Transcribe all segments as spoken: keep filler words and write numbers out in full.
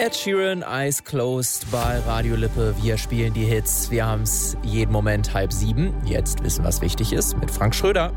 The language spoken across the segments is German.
Ed Sheeran, Eyes Closed bei Radio Lippe. Wir spielen die Hits. Wir haben es jeden Moment halb sieben. Jetzt wissen, was wichtig ist, mit Frank Schröder.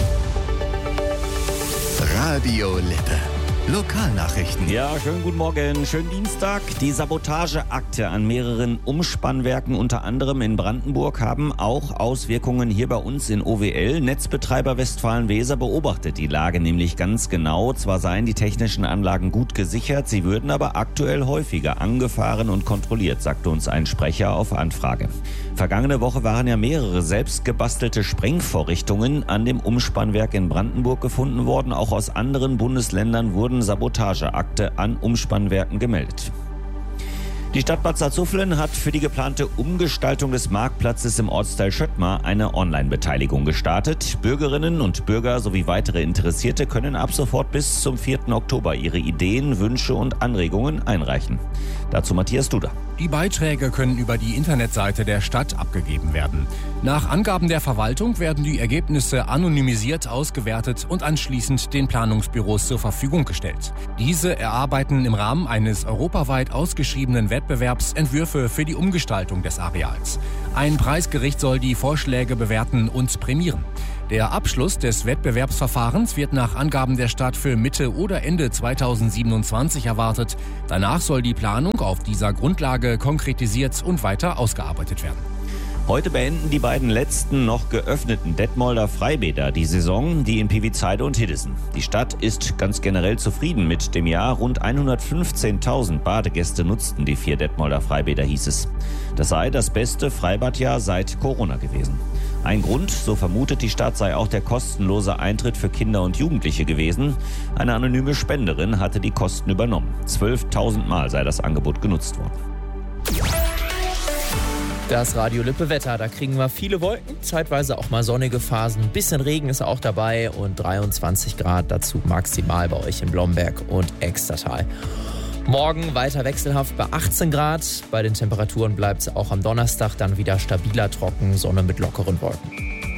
Radio Lippe. Lokalnachrichten. Ja, schönen guten Morgen, schönen Dienstag. Die Sabotageakte an mehreren Umspannwerken, unter anderem in Brandenburg, haben auch Auswirkungen hier bei uns in O W L. Netzbetreiber Westfalen-Weser beobachtet die Lage nämlich ganz genau. Zwar seien die technischen Anlagen gut gesichert, sie würden aber aktuell häufiger angefahren und kontrolliert, sagte uns ein Sprecher auf Anfrage. Vergangene Woche waren ja mehrere selbstgebastelte Sprengvorrichtungen an dem Umspannwerk in Brandenburg gefunden worden. Auch aus anderen Bundesländern wurden Sabotageakte an Umspannwerken gemeldet. Die Stadt Bad Salzuflen hat für die geplante Umgestaltung des Marktplatzes im Ortsteil Schöttmar eine Online-Beteiligung gestartet. Bürgerinnen und Bürger sowie weitere Interessierte können ab sofort bis zum vierten Oktober ihre Ideen, Wünsche und Anregungen einreichen. Dazu Matthias Duda. Die Beiträge können über die Internetseite der Stadt abgegeben werden. Nach Angaben der Verwaltung werden die Ergebnisse anonymisiert ausgewertet und anschließend den Planungsbüros zur Verfügung gestellt. Diese erarbeiten im Rahmen eines europaweit ausgeschriebenen Wettbewerbs Entwürfe für die Umgestaltung des Areals. Ein Preisgericht soll die Vorschläge bewerten und prämieren. Der Abschluss des Wettbewerbsverfahrens wird nach Angaben der Stadt für Mitte oder Ende zweitausendsiebenundzwanzig erwartet. Danach soll die Planung auf dieser Grundlage konkretisiert und weiter ausgearbeitet werden. Heute beenden die beiden letzten noch geöffneten Detmolder Freibäder die Saison, die in Pivizeide und Hildesheim. Die Stadt ist ganz generell zufrieden mit dem Jahr. Rund hundertfünfzehntausend Badegäste nutzten die vier Detmolder Freibäder, hieß es. Das sei das beste Freibadjahr seit Corona gewesen. Ein Grund, so vermutet die Stadt, sei auch der kostenlose Eintritt für Kinder und Jugendliche gewesen. Eine anonyme Spenderin hatte die Kosten übernommen. zwölftausend Mal sei das Angebot genutzt worden. Das Radio Lippe Wetter, da kriegen wir viele Wolken, zeitweise auch mal sonnige Phasen. Ein bisschen Regen ist auch dabei und dreiundzwanzig Grad dazu maximal bei euch in Blomberg und Extertal. Morgen weiter wechselhaft bei achtzehn Grad. Bei den Temperaturen bleibt es auch am Donnerstag dann wieder stabiler trocken, Sonne mit lockeren Wolken.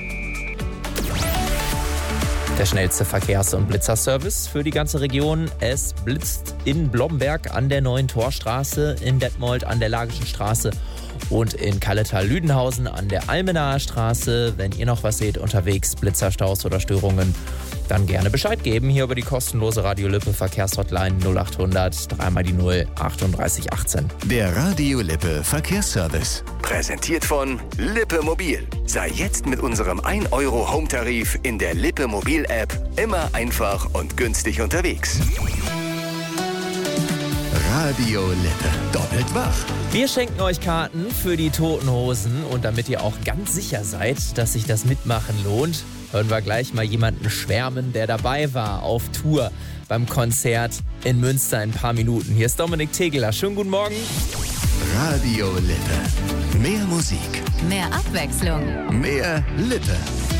Der schnellste Verkehrs- und Blitzerservice für die ganze Region. Es blitzt in Blomberg an der Neuen Torstraße, in Detmold an der Lagischen Straße und in Kalletal-Lüdenhausen an der Almenaer Straße. Wenn ihr noch was seht unterwegs, Blitzerstaus oder Störungen, dann gerne Bescheid geben. Hier über die kostenlose Radio Lippe Verkehrshotline null achthundert, dreimal die null, achtunddreißig achtzehn. Der Radio Lippe Verkehrsservice. Präsentiert von Lippe Mobil. Sei jetzt mit unserem ein Euro Home-Tarif in der Lippe Mobil-App immer einfach und günstig unterwegs. Radio Lippe. Doppelt wach. Wir schenken euch Karten für die Toten Hosen und damit ihr auch ganz sicher seid, dass sich das Mitmachen lohnt, hören wir gleich mal jemanden schwärmen, der dabei war auf Tour beim Konzert in Münster in ein paar Minuten. Hier ist Dominik Tegeler. Schönen guten Morgen. Radio Lippe. Mehr Musik. Mehr Abwechslung. Mehr Lippe.